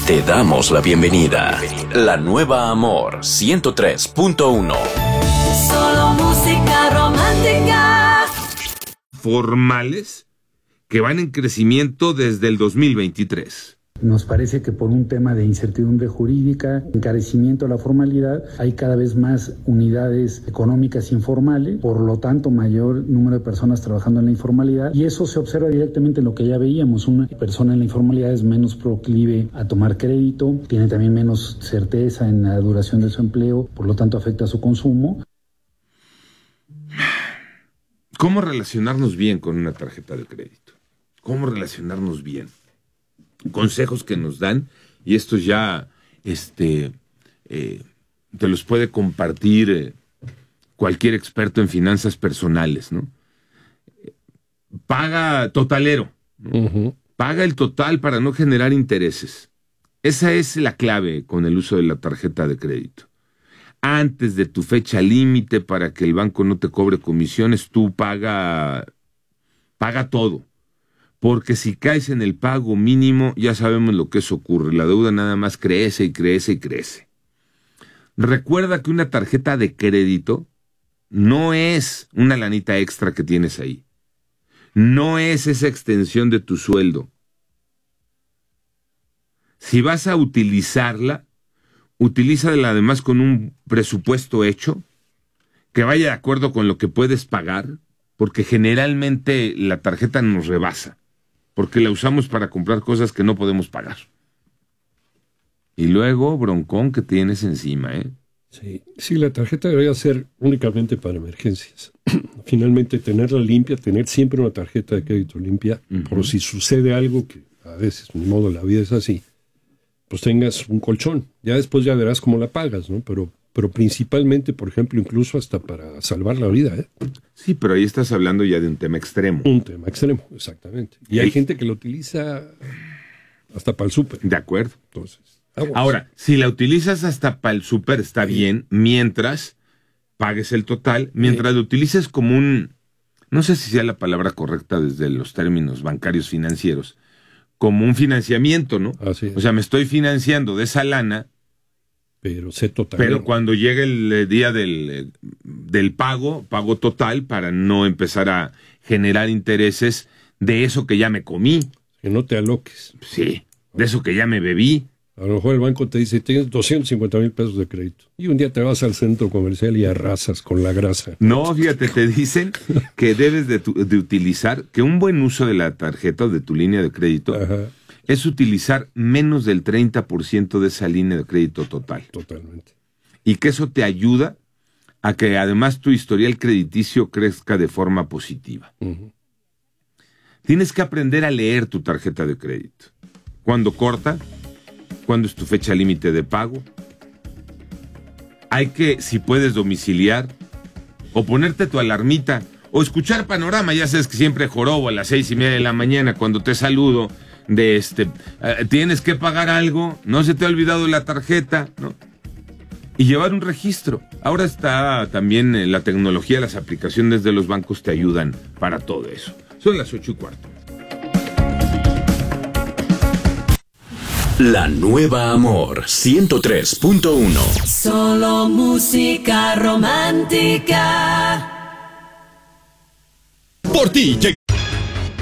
Te damos la bienvenida. La nueva Amor 103.1. Solo música romántica. Formales que van en crecimiento desde el 2023. Nos parece que por un tema de incertidumbre jurídica, encarecimiento de la formalidad, hay cada vez más unidades económicas informales, por lo tanto mayor número de personas trabajando en la informalidad, y eso se observa directamente en lo que ya veíamos. Una persona en la informalidad es menos proclive a tomar crédito, tiene también menos certeza en la duración de su empleo, por lo tanto afecta a su consumo. ¿Cómo relacionarnos bien con una tarjeta de crédito? ¿Cómo relacionarnos bien? Consejos que nos dan, y estos ya te los puede compartir cualquier experto en finanzas personales, ¿no? Paga totalero, ¿no? Uh-huh. Paga el total para no generar intereses. Esa es la clave con el uso de la tarjeta de crédito. Antes de tu fecha límite para que el banco no te cobre comisiones, tú paga todo. Porque si caes en el pago mínimo, ya sabemos lo que eso ocurre. La deuda nada más crece y crece y crece. Recuerda que una tarjeta de crédito no es una lanita extra que tienes ahí. No es esa extensión de tu sueldo. Si vas a utilizarla, utilízala además con un presupuesto hecho, que vaya de acuerdo con lo que puedes pagar, porque generalmente la tarjeta nos rebasa. Porque la usamos para comprar cosas que no podemos pagar. Y luego, broncón que tienes encima, ¿eh? Sí, la tarjeta debería ser únicamente para emergencias. Finalmente, tenerla limpia, tener siempre una tarjeta de crédito limpia, por si sucede algo que a veces, ni modo, la vida es así, pues tengas un colchón. Ya después ya verás cómo la pagas, ¿no? Pero principalmente, por ejemplo, incluso hasta para salvar la vida, ¿eh? Sí, pero ahí estás hablando ya de un tema extremo. Un tema extremo, exactamente. Y hay gente que lo utiliza hasta para el súper. De acuerdo. Entonces, ahora, si la utilizas hasta para el súper, está bien, mientras pagues el total, mientras lo utilices como no sé si sea la palabra correcta desde los términos bancarios financieros, como un financiamiento, ¿no? Así es. O sea, me estoy financiando de esa lana, pero sé total. Pero cuando llegue el día del pago total para no empezar a generar intereses de eso que ya me comí. Que no te aloques. Sí, de eso que ya me bebí. A lo mejor el banco te dice, tienes 250,000 pesos de crédito. Y un día te vas al centro comercial y arrasas con la grasa. No, fíjate, te dicen que debes de utilizar, que un buen uso de la tarjeta o de tu línea de crédito... Ajá. Es utilizar menos del 30% de esa línea de crédito total. Totalmente. Y que eso te ayuda a que además tu historial crediticio crezca de forma positiva. Uh-huh. Tienes que aprender a leer tu tarjeta de crédito. ¿Cuándo corta? ¿Cuándo es tu fecha límite de pago? Hay que, si puedes, domiciliar o ponerte tu alarmita o escuchar Panorama. Ya sabes que siempre jorobo a las 6:30 de la mañana cuando te saludo. Tienes que pagar algo, no se te ha olvidado la tarjeta, ¿no? Y llevar un registro. Ahora está también la tecnología, las aplicaciones de los bancos te ayudan para todo eso. Son las 8:15. La nueva Amor 103.1. Solo música romántica. Por ti llega